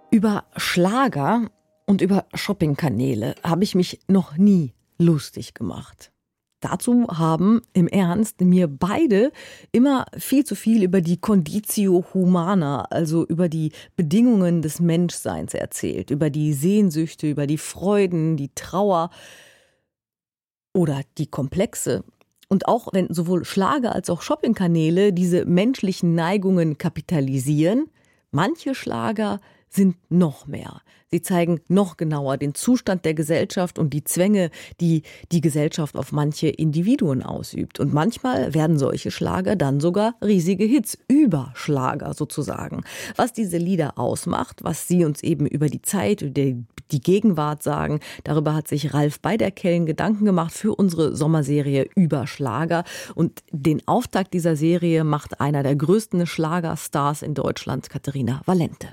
Über Schlager und über Shoppingkanäle habe ich mich noch nie lustig gemacht. Dazu haben im Ernst mir beide immer viel zu viel über die Conditio Humana, also über die Bedingungen des Menschseins erzählt, über die Sehnsüchte, über die Freuden, die Trauer oder die Komplexe. Und auch wenn sowohl Schlager als auch Shoppingkanäle diese menschlichen Neigungen kapitalisieren, manche Schlager sind noch mehr. Sie zeigen noch genauer den Zustand der Gesellschaft und die Zwänge, die die Gesellschaft auf manche Individuen ausübt. Und manchmal werden solche Schlager dann sogar riesige Hits, Überschlager sozusagen. Was diese Lieder ausmacht, was sie uns eben über die Zeit, über die Gegenwart sagen, darüber hat sich Ralf Beiderkellen Gedanken gemacht für unsere Sommerserie Überschlager. Und den Auftakt dieser Serie macht einer der größten Schlagerstars in Deutschland, Katharina Valente.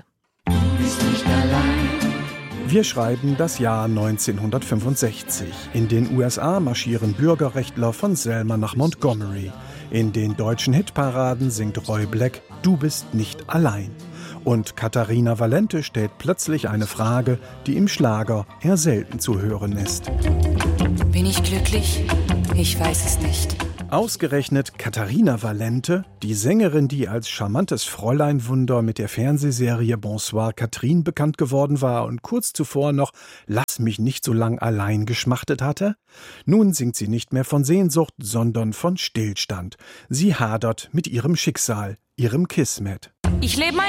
Wir schreiben das Jahr 1965. In den USA marschieren Bürgerrechtler von Selma nach Montgomery. In den deutschen Hitparaden singt Roy Black »Du bist nicht allein«. Und Katharina Valente stellt plötzlich eine Frage, die im Schlager eher selten zu hören ist. Bin ich glücklich? Ich weiß es nicht. Ausgerechnet Katharina Valente, die Sängerin, die als charmantes Fräuleinwunder mit der Fernsehserie Bonsoir Catherine bekannt geworden war und kurz zuvor noch »Lass mich nicht so lang allein« geschmachtet hatte? Nun singt sie nicht mehr von Sehnsucht, sondern von Stillstand. Sie hadert mit ihrem Schicksal, ihrem Kismet. Ich lebe